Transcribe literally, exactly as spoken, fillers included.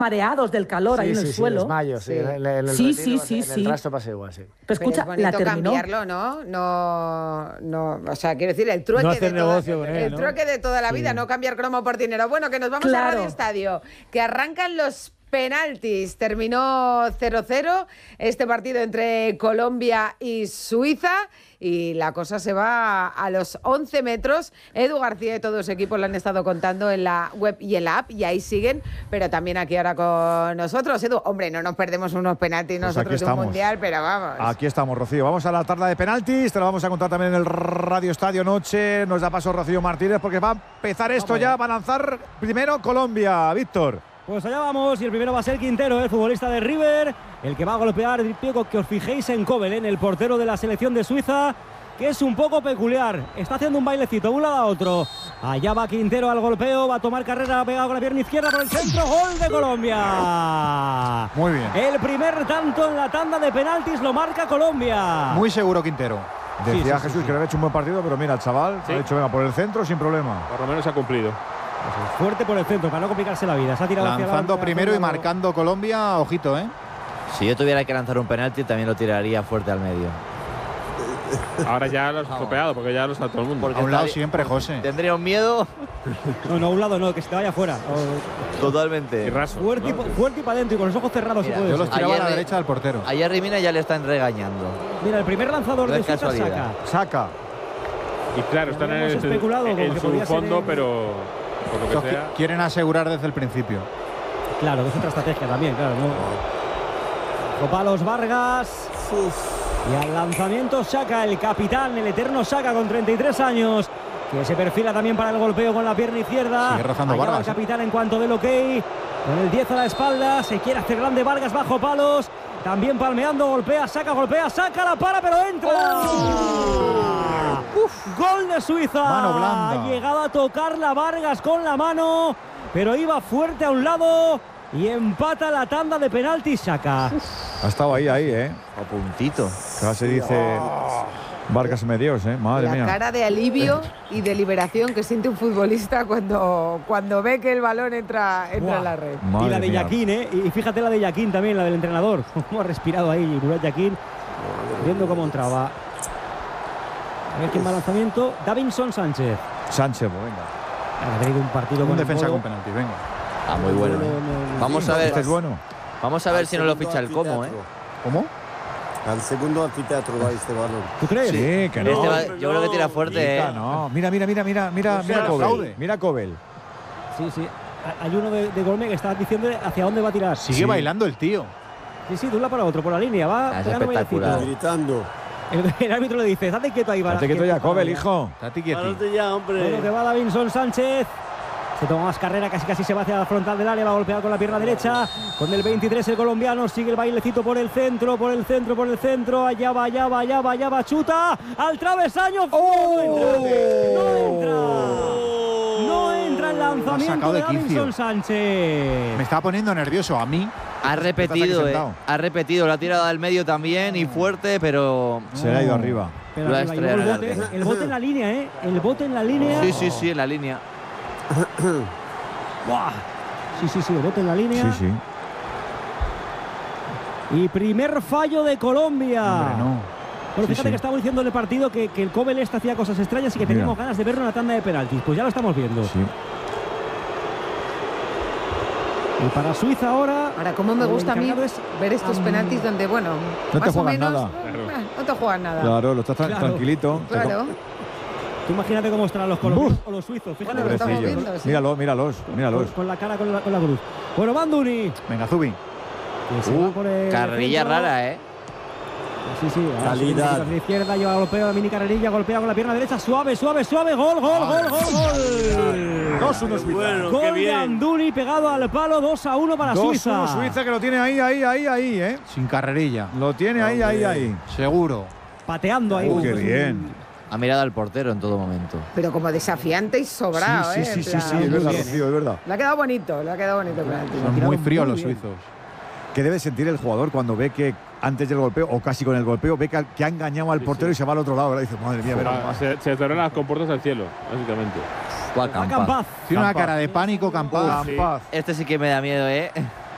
mareados del calor sí, ahí en sí, el sí, suelo. Desmayo, sí, sí, en el, en el sí, retiro, sí, sí, en sí. el rastro pasa igual, sí. Pero escucha, Pero es la bonito terminó. cambiarlo, ¿no? No, no, o sea, quiero decir, el trueque, No de, hacer toda, negocio con él, el ¿no? trueque de toda la Sí. vida, no cambiar cromo por dinero. Bueno, que nos vamos Claro. a Radio Estadio, que arrancan los penaltis. Terminó cero cero este partido entre Colombia y Suiza y la cosa se va a los once metros. Edu García y todo su equipo lo han estado contando en la web y en la app y ahí siguen, pero también aquí ahora con nosotros. Edu, hombre, no nos perdemos unos penaltis Pues nosotros de un mundial, pero vamos. Aquí estamos, Rocío. Vamos a la tanda de penaltis. Te lo vamos a contar también en el Radio Estadio Noche. Nos da paso Rocío Martínez porque va a empezar esto ya. Va a lanzar primero Colombia. Víctor. Pues allá vamos y el primero va a ser Quintero, el futbolista de River, el que va a golpear. Pico, que os fijéis en Kobel, en el portero de la selección de Suiza, que es un poco peculiar. Está haciendo un bailecito de un lado a otro. Allá va Quintero al golpeo, va a tomar carrera, pegado con la pierna izquierda por el centro. ¡Gol de Colombia! Muy bien. El primer tanto en la tanda de penaltis lo marca Colombia. Muy seguro Quintero. Decía Sí, sí, Jesús sí, sí. que le había hecho un buen partido, pero mira, el chaval Sí. ha dicho, venga, por el centro sin problema. Por lo menos ha cumplido. Fuerte por el centro, para no complicarse la vida. Se ha tirado hacia Lanzando la- primero y hacia la- marcando Colombia, ojito, ¿eh? Si yo tuviera que lanzar un penalti, también lo tiraría fuerte al medio. Ahora ya lo has estropeado porque ya lo sabe todo el mundo. A un lado siempre, José. Tendría un miedo No, no, a un lado no, que se te vaya fuera. O- totalmente. Y raso, Fuerte, y, ¿no? po- fuerte y para adentro y con los ojos cerrados Mira, se puede. Yo los ser. tiraba a la Ayer- derecha del portero. A Jerry Mina ya le están regañando. Mira, el primer lanzador No de es Suiza casualidad. saca. Saca. Y claro, están en, Habíamos el- especulado con en que su podía ser fondo, en- pero por lo Estos que qui- sea. quieren asegurar desde el principio. Claro, que es otra estrategia también, claro. ¿no? Copalos Vargas. Y al lanzamiento saca el capitán, el eterno saca con treinta y tres años, que se perfila también para el golpeo con la pierna izquierda. Sigue rozando Allá va Vargas, el capitán en cuanto del ok. Con el diez a la espalda, se quiere hacer grande Vargas bajo palos. También palmeando, golpea, saca, golpea, saca, la para, pero entra. Uf, gol de Suiza. Mano blanda. Ha llegado a tocar la Vargas con la mano, pero iba fuerte a un lado y empata la tanda de penalti, saca. Ha estado ahí, ahí, ¿eh? A puntito. Casi dice Vargas Medios, ¿eh? Madre La mía. cara de alivio y de liberación que siente un futbolista cuando, cuando ve que el balón entra, entra en la red. Madre y la de mía. Yaquín, ¿eh? Y fíjate la de Yaquín también, la del entrenador. Cómo ha respirado ahí Murat Yaquín, viendo cómo entraba. A ver quién va al lanzamiento. Davinson Sánchez. Sánchez, pues venga. Ha tenido un partido Un con defensa el con codo. penalti, venga. Ah, muy bueno. No, ¿eh? no, no, Vamos sí. a ver. Este es bueno. Vamos a ver si no lo ficha el Como, ¿eh? ¿Cómo? Al segundo anfiteatro va este balón. ¿Tú crees? Sí, que no. Este va- yo creo que tira fuerte, Mira, ¿eh? no. Mira, mira, mira, mira, mira, No mira sea Cobel. fraude. Mira Cobel. Sí, sí. Ha- Hay uno de, de Golme que está diciendo hacia dónde va a tirar. Sigue Sí. bailando el tío. Sí, sí, de un lado para otro, por la línea. Va Ah, es pegando espectacular. bailecito. Gritando. El, el árbitro le dice, estate quieto ahí, Date quieto ya, Cobel, hijo. Tati quieti. Párate ya, hombre. Bueno, que va Davinson Sánchez. Se toma más carrera, casi casi se va hacia la frontal del área, va a golpear con la pierna derecha. Con el veintitrés el colombiano, sigue el bailecito por el centro, por el centro, por el centro. Allá va, allá va, allá va, allá va, chuta. Al travesaño. ¡Oh! No entra. No entra el Lo ha lanzamiento sacado de de quicio. Davinson Sánchez. Me estaba poniendo nervioso a mí. Ha repetido, aquí ¿eh? sentado. Ha repetido. Lo ha tirado al medio también y fuerte, pero. Se le ha ido arriba. Pero Lo ha arriba, y luego el, estrellado bote, en el el bote en la línea, ¿eh? El bote en la línea. Sí, sí, sí, en la línea. Buah. Sí, sí, sí, el bote en la línea. Sí, sí. Y primer fallo de Colombia. Hombre, no. Bueno, Sí, fíjate sí. que estamos diciendo en el partido que, que el Kobel este hacía cosas extrañas y que Mira. teníamos ganas de verlo en la tanda de penaltis. Pues ya lo estamos viendo. Sí. Y para Suiza ahora. Ahora, cómo me el gusta a mí encargado es ver estos Am- penaltis donde, bueno, No te más o juegas menos, nada. eh, no te juegas nada. Claro, lo estás tan- Claro. tranquilito. Claro. Tú imagínate cómo estarán los colombianos o los suizos. Fíjate Bueno, cómo lo estamos están Pobrecillo. viendo, sí. Míralos, míralos, míralos. con, con la cara con la, con la cruz. Bueno, Banduni. Venga, Zubi. Que se Uh, va por el Carrerilla centro. rara, ¿eh? Sí, sí. ahora Calidad. sí, hacia la izquierda, lleva golpeo, la mini carrerilla, golpea con la pierna derecha. Suave, suave, suave. Gol, gol, gol, gol, gol. dos uno Suiza. Bueno, qué Gol de bien. Anduni pegado al palo. dos a uno para dos Suiza. uno Suiza que lo tiene ahí, ahí, ahí, ahí, ¿eh? Sin carrerilla. Lo tiene ahí, ahí, ahí. Seguro. Pateando ahí. Uh, qué pues, bien. Ha mirado al portero en todo momento. Pero como desafiante y sobrado, Sí, ¿eh? sí, En sí, sí, plan, sí, es verdad, Rocío, es verdad. Le ha quedado bonito, le ha quedado bonito el penalti. Son tirado muy fríos muy los bien. suizos. ¿Qué debe sentir el jugador cuando ve que antes del golpeo, o casi con el golpeo, ve que, ha- que ha engañado al Sí, portero sí. y se va al otro lado? Ahora dice, madre mía, verás Ah, más. se, se cerraron las compuertas al cielo, básicamente. Buah, Va Campaz. Campaz. Tiene una Campaz. cara de pánico, Campaz. Sí. Campaz. Este sí que me da miedo, ¿eh?